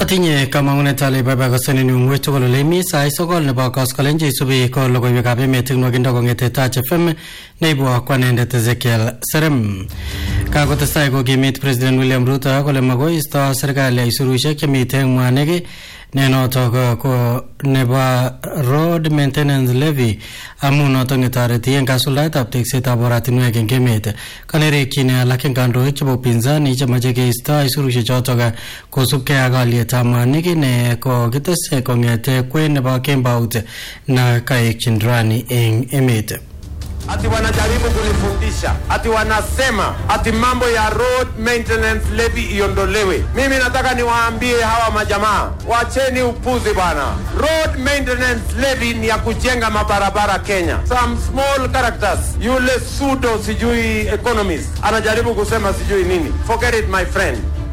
Atinye kamang'unet ale babakosani ngwetu ko lemi sai sokol nebo koskolenje isubi ko logoiwekab emet ing nwakindo kong'ete Touch FM neibu akwanendet Ezekiel Serem. Kakotestai kokimit President William Ruto kole magoi isto serikali aisurushek chemite eng mwanik ne notok ko nebo road maintenance levy amu notok netoreti eng kasuldaetab teksetab oratinwek eng emet. Kanerekyin alak eng kandoik chebo upinzani chemache keisto aisurushek chotok kosubkei ak alyetab mwanik ne kokitese kong'ete kwen nebo kembout na kaekchin rani eng emet. Ati wanajaribu kunifundisha, ati wanasema ati mambo ya road maintenance levy iondolewe. Mimi nataka niwaambie hawa majamaa, wacheni upuzi bana. Road maintenance levy ni ya kujenga mabarabara Kenya. Some small characters, yule pseudo sijui economist, anajaribu kusema sijui nini. Forget it my friend.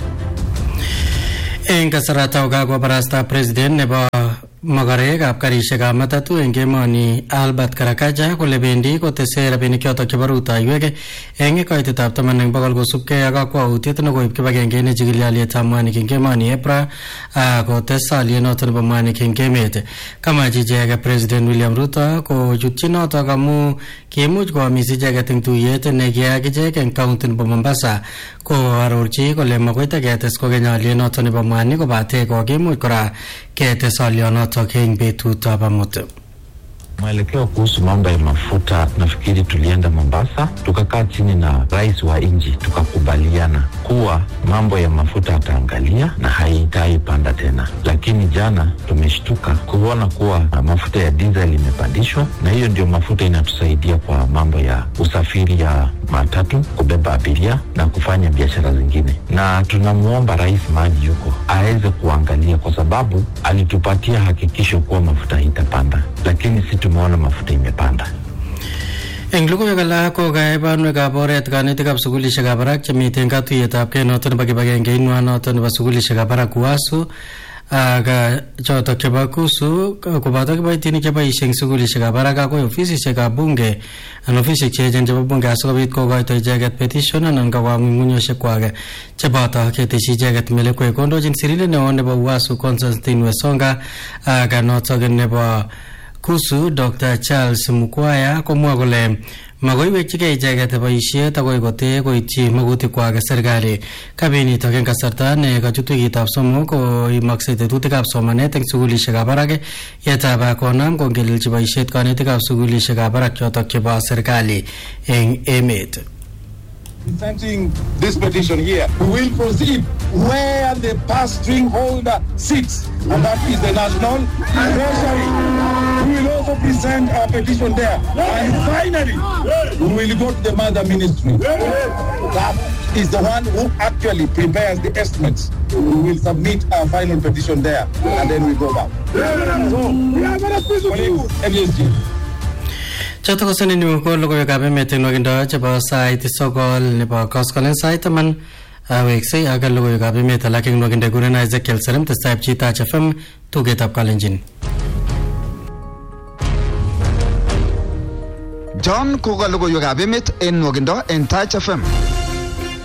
Eng kasarata ukagwa barasta president nebo Magarek karishekab matatu eng emoni Albert Karakaja kole bendi kotese rabinik chotok chebo rutoiwek eng koitetab 10% kosubkei ak kakwautiet nekoib kibagenge nechigili alyetab mwanik eng emoni EPRA kotes alyet notok nebo mwanik eng emet. Kamach icheket President William Ruto kochutchi notok amu kimuch koamis icheket eng tuyet nekiyaak ichek eng county nebo Mombasa ko arorchi kole makoi taketes kokeny alyet notok nebo mwanik kobate kokimuch kora ketes alyonotok eng betutab amut. Mwelekeo kuhusu mambo ya mafuta, nafikiri tulienda Mombasa, tukakaa chini na rais wa nchi, tukakubaliana kuwa mambo ya mafuta ataangalia na haitai panda tena. Lakini jana tumeshtuka kuona kuwa mafuta ya diesel imepandishwa, na hiyo ndio mafuta inatusaidia kwa mambo ya usafiri ya matatu, kubeba abiria na kufanya biashara zingine. Na tunamuomba rais maji yuko aweze kuangalia, kwa sababu alitupatia hakikisho kuwa mafuta haitapanda, lakini si tumeona mafuta imepanda. Eng logoiwek alak ko kaibanwekab oret kanetikab sukulishekab barak chemiten katuiyetab kei noton nebo kibagenge inwa noton nebo sukulishekab barak UASU ak chotok chebo KUSU koboto kiboitinik cheboishe eng sukulishekab barak akoi ofisishekab bunge anan ofisishek cheechen chebo bunge asikobit kokoito icheket petition anan kawang'ung'unyoshekwak cheboto keteshi icheket melekwek. Kondochin sirilet neo nebo UASU Constantine Wesonga ak notok nebo KUSU Dr. Charles Mukwaya komwa kole magoi wekchigei icheket boisiet akoi kote koityi magutikwak serikali. Kabinitok eng kasarta ne kachut wikitab somok ko imaksei tetutikab somanet eng sukulishekab barak yetab konam kongelelchi boisiet kanetikab sukulishekab barak chotok chebo serikali eng emet. Presenting this petition here, we will proceed where the past string holder sits, and that is the National Treasury. We will also present our petition there, and finally, we will go to the Mother Ministry. That is the one who actually prepares the estimates. We will submit our final petition there, and then we go back. So, we have a petition. MSG. Chotok kosani ni ko logoiwekab emet eng nwakindo chebo sait sokol nebo koskolen sait taman weksei ak logoiwekab emet alak eng nwakindo kurena Ezekiel Serem testai pchi Touch FM tugetab Kalenjin. John koka logoiwekab emet eng nwakindo eng Touch FM.